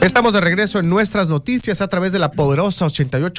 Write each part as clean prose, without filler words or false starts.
Estamos de regreso en nuestras noticias a través de la poderosa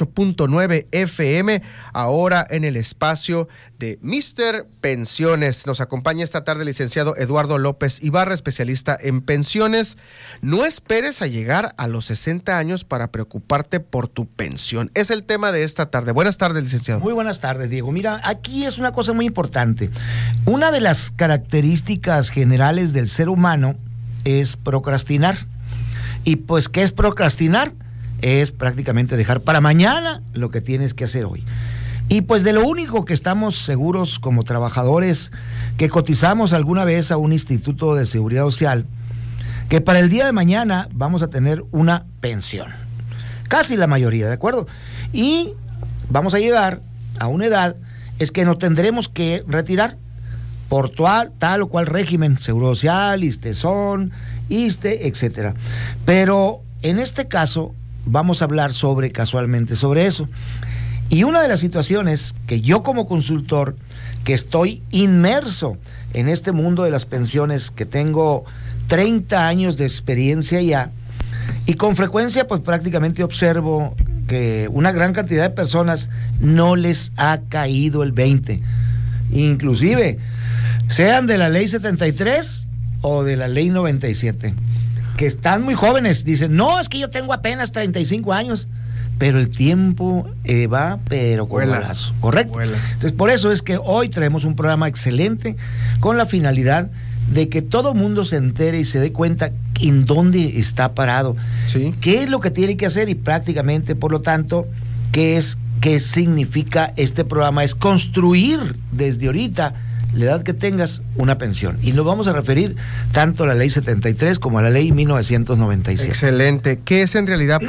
88.9 FM, ahora en el espacio de Mr. Pensiones. Nos acompaña esta tarde el licenciado Eduardo López Ibarra, especialista en pensiones. No esperes a llegar a los 60 años para preocuparte por tu pensión. Es el tema de esta tarde. Buenas tardes, licenciado. Muy buenas tardes, Diego. Mira, aquí es una cosa muy importante. Una de las características generales del ser humano es procrastinar. Y pues, ¿qué es procrastinar? Es prácticamente dejar para mañana lo que tienes que hacer hoy. Y pues de lo único que estamos seguros como trabajadores que cotizamos alguna vez a un instituto de seguridad social, que para el día de mañana vamos a tener una pensión. Casi la mayoría, ¿de acuerdo? Y vamos a llegar a una edad es que nos tendremos que retirar por tal o cual régimen, Seguro Social, ISSSTESON, ISSSTE, etcétera. Pero en este caso vamos a hablar casualmente sobre eso. Y una de las situaciones que yo como consultor, que estoy inmerso en este mundo de las pensiones, que tengo 30 años de experiencia ya, y con frecuencia pues prácticamente observo que una gran cantidad de personas no les ha caído el 20, inclusive sean de la ley 73 o de la ley 97, que están muy jóvenes, dicen, no, es que yo tengo apenas 35 años, pero el tiempo va, pero con balazo, ¿correcto? Vuela. Entonces, por eso es que hoy traemos un programa excelente con la finalidad de que todo mundo se entere y se dé cuenta en dónde está parado, ¿sí? Qué es lo que tiene que hacer y prácticamente, por lo tanto, qué significa este programa, es construir desde ahorita la edad que tengas una pensión. Y nos vamos a referir tanto a la ley 73 como a la ley 1997. Excelente. ¿Qué es en realidad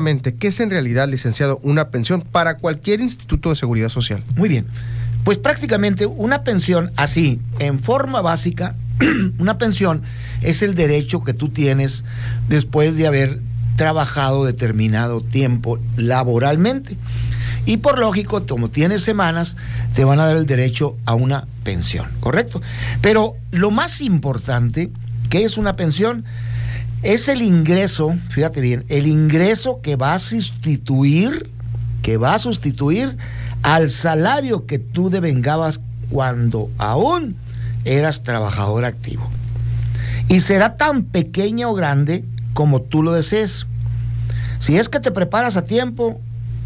licenciado, una pensión para cualquier instituto de seguridad social? Muy bien. Pues prácticamente una pensión así, en forma básica, una pensión es el derecho que tú tienes después de haber trabajado determinado tiempo laboralmente. Y por lógico, como tienes semanas, te van a dar el derecho a una pensión, ¿correcto? Pero lo más importante, ¿qué es una pensión? Es el ingreso, fíjate bien, el ingreso que va a sustituir al salario que tú devengabas cuando aún eras trabajador activo. Y será tan pequeña o grande como tú lo desees. Si es que te preparas a tiempo,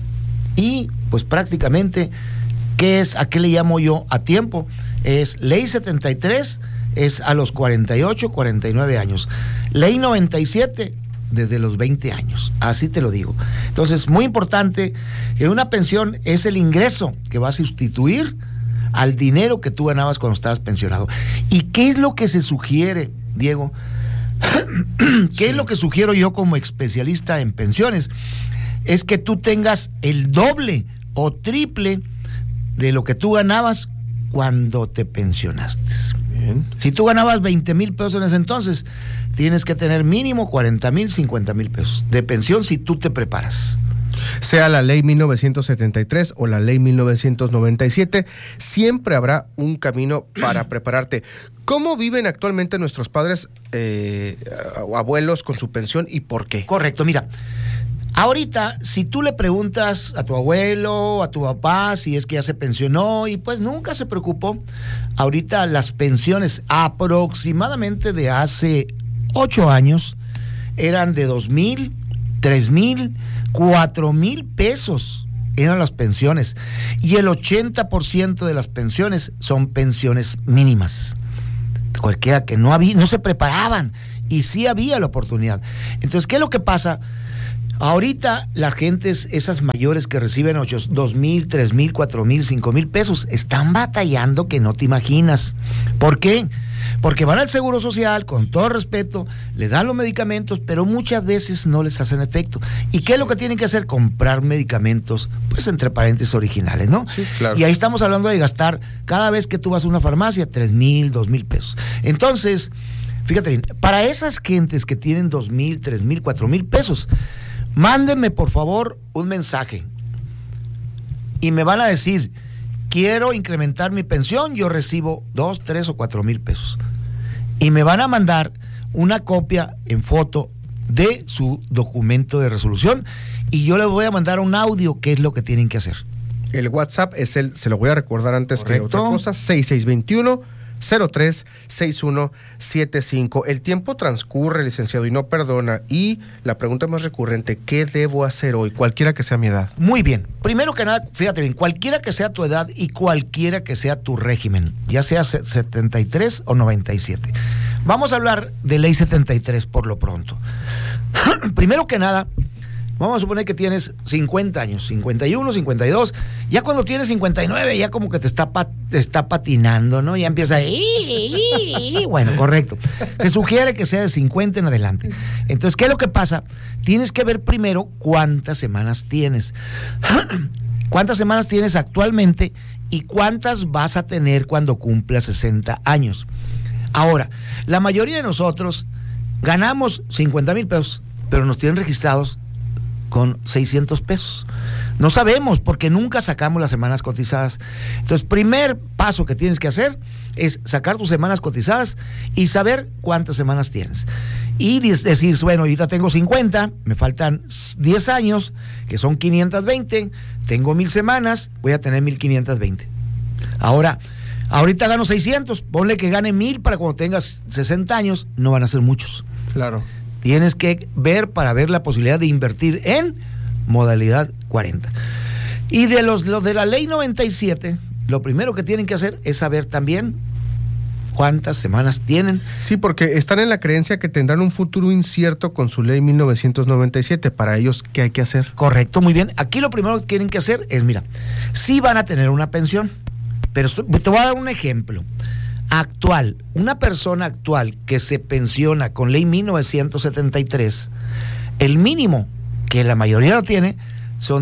y pues prácticamente, ¿a qué le llamo yo a tiempo? Es ley 73, es a los 48, 49 años. Ley 97, desde los 20 años. Así te lo digo. Entonces, muy importante que una pensión es el ingreso que va a sustituir al dinero que tú ganabas cuando estabas pensionado. ¿Y qué es lo que se sugiere, Diego? ¿Qué es lo que sugiero yo como especialista en pensiones? Es que tú tengas el doble o triple de lo que tú ganabas cuando te pensionaste. Bien. Si tú ganabas 20,000 pesos en ese entonces, tienes que tener mínimo 40,000, 50,000 pesos de pensión si tú te preparas. Sea la ley 1973 o la ley 1997, siempre habrá un camino para prepararte. ¿Cómo viven actualmente nuestros padres o abuelos con su pensión y por qué? Correcto, mira. Ahorita, si tú le preguntas a tu abuelo, a tu papá, si es que ya se pensionó y pues nunca se preocupó, ahorita las pensiones aproximadamente de hace 8 años eran de 2,000, 3,000, 4,000 pesos eran las pensiones, y el 80% de las pensiones son pensiones mínimas. Cualquiera que no se preparaban, y sí había la oportunidad. Entonces, ¿qué es lo que pasa? Ahorita las gentes, esas mayores que reciben 2,000, 3,000, 4,000, 5,000 pesos, están batallando que no te imaginas. ¿Por qué? Porque van al Seguro Social, con todo respeto, le dan los medicamentos, pero muchas veces no les hacen efecto. ¿Y qué es lo que tienen que hacer? Comprar medicamentos, pues entre paréntesis originales, ¿no? Sí, claro. Y ahí estamos hablando de gastar, cada vez que tú vas a una farmacia, 3,000, 2,000 pesos. Entonces, fíjate bien, para esas gentes que tienen 2,000, 3,000, 4,000 pesos, mándenme por favor un mensaje y me van a decir, quiero incrementar mi pensión, yo recibo 2, 3 o 4,000 pesos. Y me van a mandar una copia en foto de su documento de resolución y yo les voy a mandar un audio qué es lo que tienen que hacer. El WhatsApp es se lo voy a recordar antes. Correcto. Que otra cosa, 6621-036175. El tiempo transcurre, licenciado, y no perdona. Y la pregunta más recurrente, ¿qué debo hacer hoy? Cualquiera que sea mi edad. Muy bien. Primero que nada, fíjate bien, cualquiera que sea tu edad y cualquiera que sea tu régimen, ya sea 73 o 97. Vamos a hablar de ley 73 por lo pronto. Primero que nada, vamos a suponer que tienes 50 años, 51, 52. Ya cuando tienes 59, ya como que te está patinando, ¿no? Ya empieza bueno, correcto. Se sugiere que sea de 50 en adelante. Entonces, ¿qué es lo que pasa? Tienes que ver primero cuántas semanas tienes. ¿Cuántas semanas tienes actualmente y cuántas vas a tener cuando cumplas 60 años? Ahora, la mayoría de nosotros ganamos 50,000 pesos, pero nos tienen registrados con 600 pesos. No sabemos porque nunca sacamos las semanas cotizadas. Entonces, primer paso que tienes que hacer es sacar tus semanas cotizadas y saber cuántas semanas tienes. Y decir, bueno, ahorita tengo 50, me faltan 10 años, que son 520, tengo 1,000 semanas, voy a tener 1,520. Ahorita gano 600, ponle que gane 1,000 para cuando tengas 60 años, no van a ser muchos. Claro. Tienes que ver para ver la posibilidad de invertir en modalidad 40. Y de los de la ley 97, lo primero que tienen que hacer es saber también cuántas semanas tienen. Sí, porque están en la creencia que tendrán un futuro incierto con su ley 1997. Para ellos, ¿qué hay que hacer? Correcto, muy bien. Aquí lo primero que tienen que hacer es, mira, sí van a tener una pensión, pero te voy a dar un ejemplo. Actual, una persona actual que se pensiona con ley 1973, el mínimo que la mayoría lo tiene son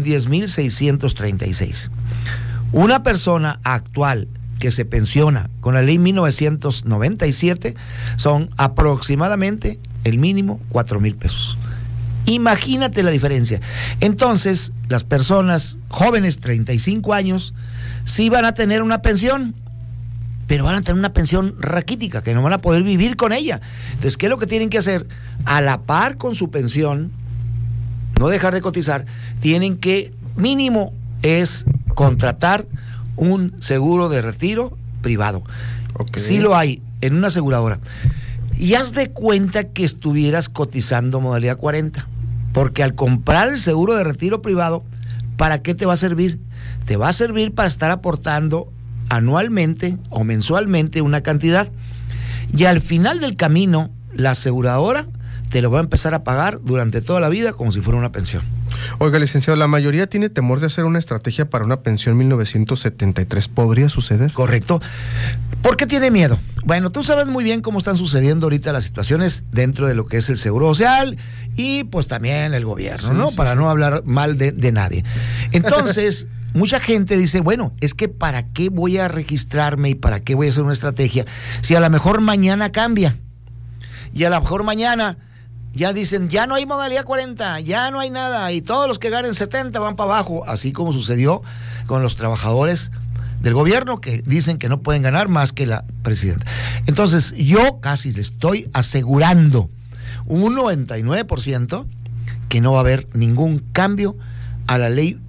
10,636. Una persona actual que se pensiona con la ley 1997 son aproximadamente el mínimo 4,000 pesos. Imagínate la diferencia. Entonces, las personas jóvenes, 35 años, sí van a tener una pensión, pero van a tener una pensión raquítica, que no van a poder vivir con ella. Entonces, ¿qué es lo que tienen que hacer? A la par con su pensión, no dejar de cotizar, tienen que, mínimo, es contratar un seguro de retiro privado. Okay. Sí lo hay en una aseguradora. Y haz de cuenta que estuvieras cotizando modalidad 40, porque al comprar el seguro de retiro privado, ¿para qué te va a servir? Te va a servir para estar aportando anualmente o mensualmente una cantidad, y al final del camino la aseguradora te lo va a empezar a pagar durante toda la vida como si fuera una pensión. Oiga, licenciado, la mayoría tiene temor de hacer una estrategia para una pensión 1973. ¿Podría suceder? Correcto. ¿Por qué tiene miedo? Bueno, tú sabes muy bien cómo están sucediendo ahorita las situaciones dentro de lo que es el Seguro Social y pues también el gobierno, ¿no? Para no hablar mal de nadie. Entonces, mucha gente dice, bueno, es que ¿para qué voy a registrarme y para qué voy a hacer una estrategia si a lo mejor mañana cambia? Y a lo mejor mañana ya dicen, ya no hay modalidad 40, ya no hay nada, y todos los que ganen 70 van para abajo, así como sucedió con los trabajadores del gobierno que dicen que no pueden ganar más que la presidenta. Entonces, yo casi le estoy asegurando un 99% que no va a haber ningún cambio a la ley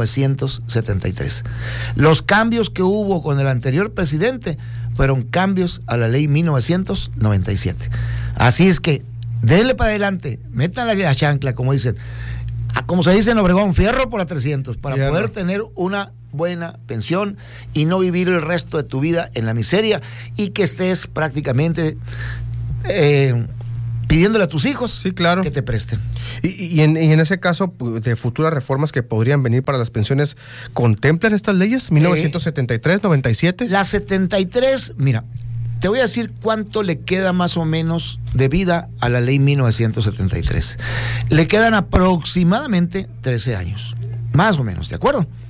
1973. Los cambios que hubo con el anterior presidente fueron cambios a la ley 1997. Así es que denle para adelante, métanle la chancla, como dicen, como se dice en Obregón, fierro por la 300, para poder tener una buena pensión y no vivir el resto de tu vida en la miseria y que estés prácticamente pidiéndole a tus hijos, sí, claro, que te presten. Y en ese caso, de futuras reformas que podrían venir para las pensiones, ¿contemplan estas leyes? ¿1973, 97? La 73, mira, te voy a decir cuánto le queda más o menos de vida a la ley 1973. Le quedan aproximadamente 13 años, más o menos, ¿de acuerdo?